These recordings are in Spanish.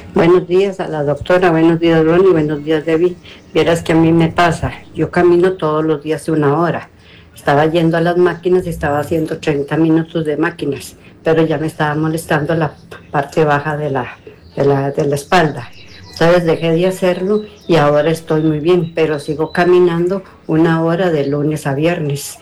Buenos días a la doctora, buenos días Ronnie, buenos días Debbie. Vieras que a mí me pasa, yo camino todos los días 1 hora. Estaba yendo a las máquinas y estaba haciendo 30 minutos de máquinas, pero ya me estaba molestando la parte baja de la espalda. Entonces dejé de hacerlo y ahora estoy muy bien, pero sigo caminando 1 hora de lunes a viernes.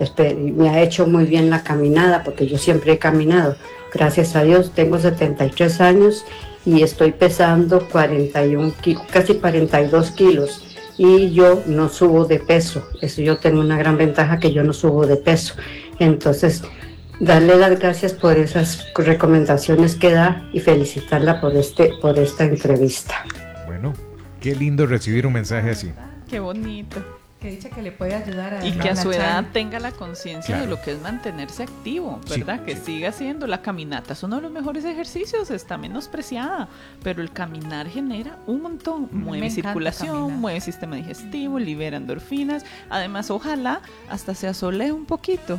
Me ha hecho muy bien la caminada porque yo siempre he caminado. Gracias a Dios, tengo 73 años y estoy pesando 41 kilos, casi 42 kilos y yo no subo de peso. Eso yo tengo una gran ventaja que yo no subo de peso. Entonces, darle las gracias por esas recomendaciones que da y felicitarla por esta entrevista. Bueno, qué lindo recibir un mensaje así. Qué bonito. Que dice que le puede ayudar a... Y que a su edad tenga la conciencia de lo que es mantenerse activo, ¿verdad? Sí, que siga haciendo la caminata. Es uno de los mejores ejercicios, está menospreciada, pero el caminar genera un montón. Mueve circulación, mueve sistema digestivo, libera endorfinas. Además, ojalá hasta se asolee un poquito.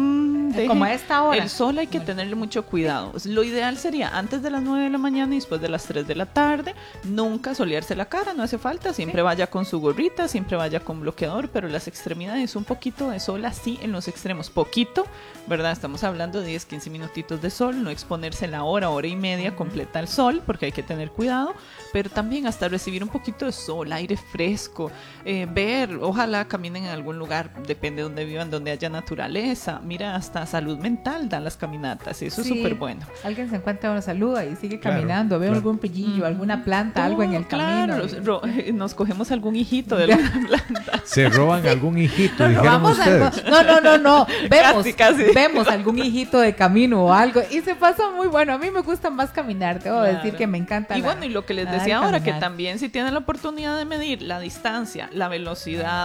Como a esta hora. El sol hay que tenerle mucho cuidado. Lo ideal sería antes de las 9 de la mañana y después de las 3 de la tarde. Nunca solearse la cara, no hace falta. Siempre vaya con su gorrita, siempre vaya con bloqueador, pero las extremidades, un poquito de sol así en los extremos, poquito, ¿verdad? Estamos hablando de 10, 15 minutitos de sol, no exponerse la hora y media completa al sol, porque hay que tener cuidado, pero también hasta recibir un poquito de sol, aire fresco, ver, ojalá caminen en algún lugar, depende de donde vivan, donde haya naturaleza, mira, hasta salud mental dan las caminatas, eso es súper bueno. Alguien se encuentra, uno saluda y sigue caminando, veo algún pellillo, alguna planta, algo en el camino. Nos cogemos algún hijito de alguna planta. Se roban algún hijito, dijeron ustedes. No. Casi. Vemos algún hijito de camino o algo y se pasa muy bueno. A mí me gusta más caminar, debo decir que me encanta. Y bueno, y lo que les decía ahora, que también si tienen la oportunidad de medir la distancia, la velocidad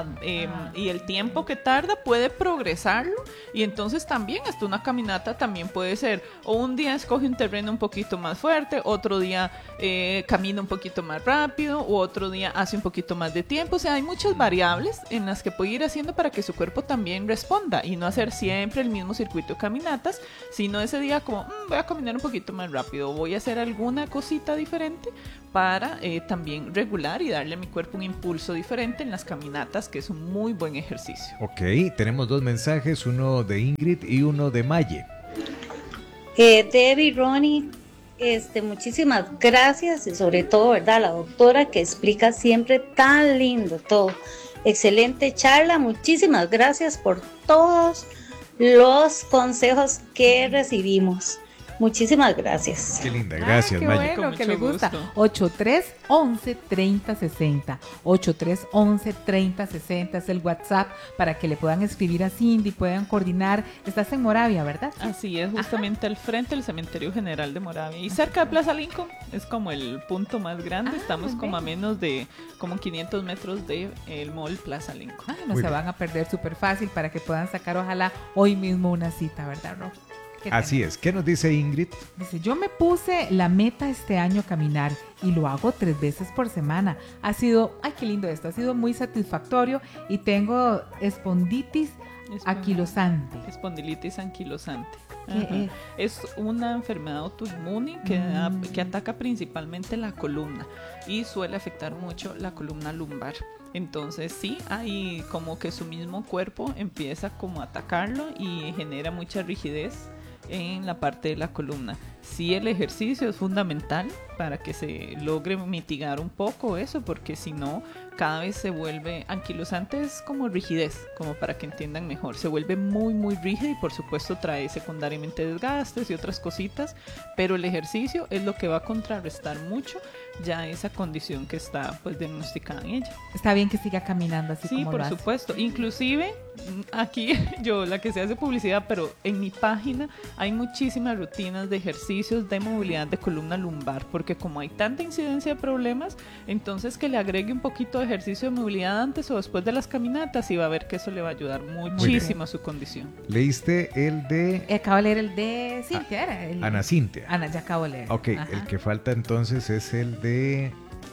y el tiempo que tarda, puede progresarlo. Y entonces también hasta una caminata también puede ser, o un día escoge un terreno un poquito más fuerte, otro día camina un poquito más rápido, u otro día hace un poquito más de tiempo. O sea, hay muchas variables en las que puede ir haciendo para que su cuerpo también responda y no hacer siempre el mismo circuito de caminatas, sino ese día como voy a caminar un poquito más rápido, voy a hacer alguna cosita diferente para también regular y darle a mi cuerpo un impulso diferente en las caminatas, que es un muy buen ejercicio. Ok, tenemos 2 mensajes, uno de Ingrid y uno de Maye. Debbie, Ronnie, muchísimas gracias y sobre todo, ¿verdad? La doctora que explica siempre tan lindo todo. Excelente charla, muchísimas gracias por todos los consejos que recibimos. Muchísimas gracias. Qué linda, gracias, qué Maya. bueno, que le gusta. Gusto. 8311-3060. 8311-3060 es el WhatsApp para que le puedan escribir a Cindy, puedan coordinar. Estás en Moravia, ¿verdad? Así es, justamente al frente del Cementerio General de Moravia y cerca de Plaza Lincoln, es como el punto más grande. Estamos como a menos de como 500 metros del mall Plaza Lincoln. No se van a perder, súper fácil para que puedan sacar ojalá hoy mismo una cita, ¿verdad, Rob? Así es. ¿Qué nos dice Ingrid? Dice, yo me puse la meta este año caminar y lo hago 3 veces por semana. Ha sido, ay, qué lindo esto, ha sido muy satisfactorio y tengo espondilitis anquilosante. Espondilitis anquilosante. ¿Qué es? Es una enfermedad autoinmune que ataca principalmente la columna y suele afectar mucho la columna lumbar. Entonces sí, hay como que su mismo cuerpo empieza como a atacarlo y genera mucha rigidez en la parte de la columna. Sí, el ejercicio es fundamental para que se logre mitigar un poco eso, porque si no, cada vez se vuelve, anquilosante es como rigidez, como para que entiendan mejor, se vuelve muy muy rígido y por supuesto trae secundariamente desgastes y otras cositas, pero el ejercicio es lo que va a contrarrestar mucho ya esa condición que está pues diagnosticada en ella. Está bien que siga caminando así sí, como lo hace. Sí, por supuesto, inclusive aquí yo la que se hace publicidad, pero en mi página hay muchísimas rutinas de ejercicios de movilidad de columna lumbar, porque como hay tanta incidencia de problemas, entonces que le agregue un poquito de ejercicio de movilidad antes o después de las caminatas y va a ver que eso le va a ayudar muchísimo a su condición. ¿Leíste el de...? Acabo de leer el de Cintia, era el... Ana Cintia. Ana, ya acabo de leer. Ok, el que falta entonces es el de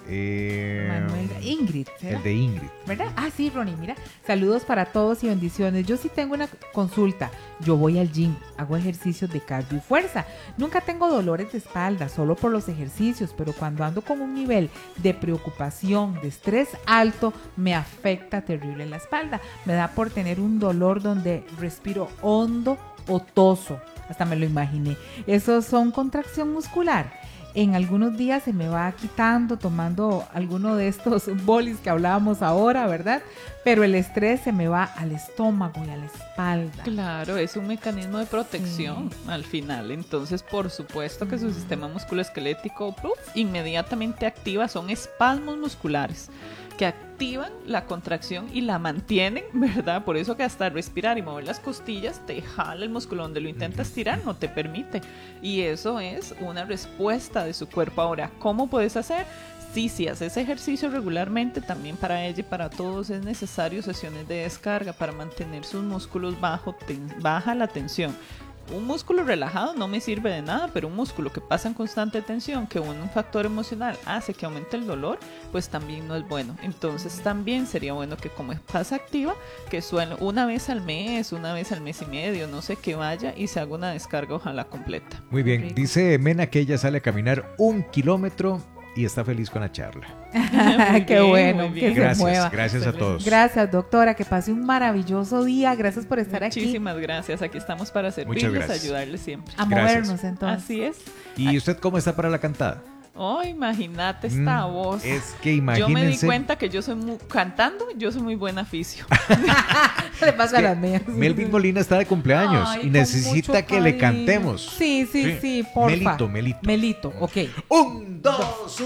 Manuel, Ingrid, ¿será? El de Ingrid. ¿Verdad? Ah, sí, Ronnie, mira. Saludos para todos y bendiciones. Yo sí tengo una consulta. Yo voy al gym, hago ejercicios de cardio y fuerza. Nunca tengo dolores de espalda, solo por los ejercicios, pero cuando ando con un nivel de preocupación, de estrés alto, me afecta terrible en la espalda. Me da por tener un dolor donde respiro hondo o toso. Hasta me lo imaginé. Esos son contracción muscular. En algunos días se me va quitando tomando alguno de estos bolis que hablábamos ahora, ¿verdad? Pero el estrés se me va al estómago y a la espalda. Claro, es un mecanismo de protección al final. Entonces, por supuesto que su sistema musculoesquelético inmediatamente activa, son espasmos musculares que activan la contracción y la mantienen, ¿verdad? Por eso que hasta respirar y mover las costillas te jala el músculo donde lo intentas tirar, no te permite. Y eso es una respuesta de su cuerpo. Ahora, ¿cómo puedes hacer? Sí, si haces ejercicio regularmente, también para ella y para todos es necesario sesiones de descarga para mantener sus músculos baja la tensión. Un músculo relajado no me sirve de nada, pero un músculo que pasa en constante tensión, que un factor emocional hace que aumente el dolor, pues también no es bueno. Entonces también sería bueno que, como pasa activa, que suene una vez al mes y medio, no sé, que vaya y se haga una descarga, ojalá completa. Muy bien, dice Mena que ella sale a caminar 1 kilómetro y está feliz con la charla. Qué bueno, que gracias, se mueva. Gracias a todos. Gracias, doctora, que pase un maravilloso día. Gracias por estar aquí. Muchísimas gracias, aquí estamos para servirles, ayudarles siempre. A movernos entonces. Así es. ¿Y usted cómo está para la cantada? Oh, imagínate esta voz. Es que imagínense. Yo me di cuenta que yo soy cantando, yo soy muy buen oficio. Le pasa a las mías. Melvin Molina está de cumpleaños y necesita que le cantemos. Sí, porfa. Melito. Melito, ok. 1, 2,